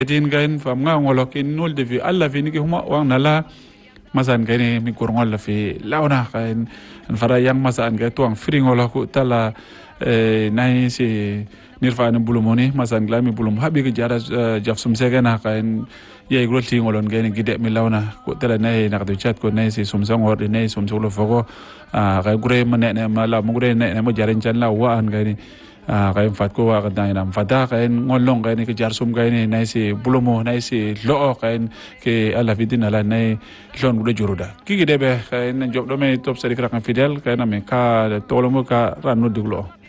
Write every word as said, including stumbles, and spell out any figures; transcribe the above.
din gain fam nga ngolo kin nul de vi alla vi ni huma wang nala masan gain mi kur ngol fi launa kain an fara yang masan ga tuang fri ngolo ku tala nai si nirfani bulumoni masan glami bulum habi ga jara jafsum segena kain ye grol ti ngolon gain gide mi launa ku tala nai nak de chat ko nai si sumsang or nai sumsulo fogo ga gure mane ne mala mugure ne mo jarin chan la wa an gain kain fat ko wa kadai nam fata kain ngolong kain ke jar sum kain nai si bulumo nai si lo kain ke ala vidin ala nai lon gude juruda ki gide be kain job do me top sari kra kan fidel kain me ka tolomo ka ranu diglo